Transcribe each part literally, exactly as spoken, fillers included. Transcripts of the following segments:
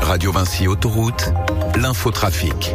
Radio Vinci Autoroute, l'infotrafic.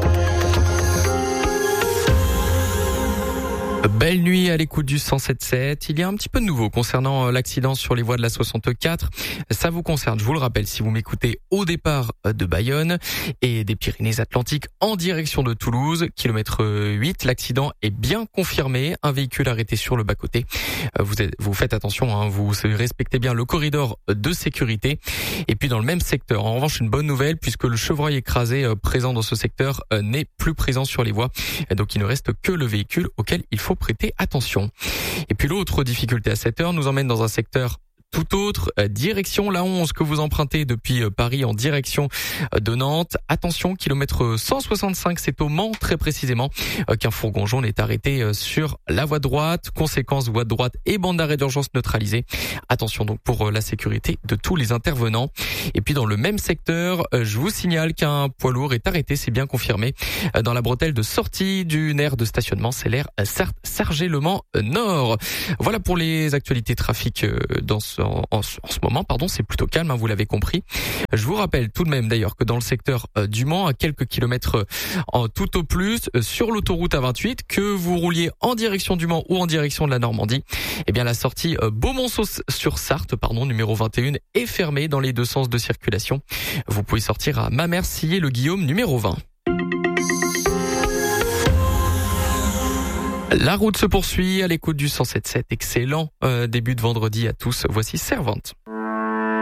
Belle nuit à l'écoute du cent sept sept. Il y a un petit peu de nouveau concernant l'accident sur les voies de la soixante-quatre. Ça vous concerne, je vous le rappelle, si vous m'écoutez au départ de Bayonne et des Pyrénées-Atlantiques en direction de Toulouse, kilomètre huit. L'accident est bien confirmé. Un véhicule arrêté sur le bas-côté. Vous, êtes, vous faites attention, hein, vous respectez bien le corridor de sécurité. Et puis dans le même secteur, en revanche, une bonne nouvelle puisque le chevreuil écrasé présent dans ce secteur n'est plus présent sur les voies. Donc il ne reste que le véhicule auquel il faut prêter attention. Et puis l'autre difficulté à cette heure nous emmène dans un secteur tout autre, direction la onze que vous empruntez depuis Paris en direction de Nantes. Attention, kilomètre cent soixante-cinq, c'est au Mans très précisément qu'un fourgon jaune est arrêté sur la voie droite. Conséquence, voie droite et bande d'arrêt d'urgence neutralisée. Attention donc pour la sécurité de tous les intervenants. Et puis dans le même secteur, je vous signale qu'un poids lourd est arrêté, c'est bien confirmé, dans la bretelle de sortie d'une aire de stationnement, c'est l'aire Sargé-le-Mans Nord. Voilà pour les actualités trafic dans ce En, en, en ce moment, pardon, c'est plutôt calme, hein, vous l'avez compris. Je vous rappelle tout de même d'ailleurs que dans le secteur euh, du Mans, à quelques kilomètres euh, en tout au plus, euh, sur l'autoroute A vingt-huit, que vous rouliez en direction du Mans ou en direction de la Normandie, eh bien la sortie euh, Beaumont-sur-Sarthe, pardon, numéro vingt et un, est fermée dans les deux sens de circulation. Vous pouvez sortir à Mamers-Sillé-le-Guillaume, numéro vingt. La route se poursuit à l'écoute du cent sept sept. Excellent euh, début de vendredi à tous. Voici Servante.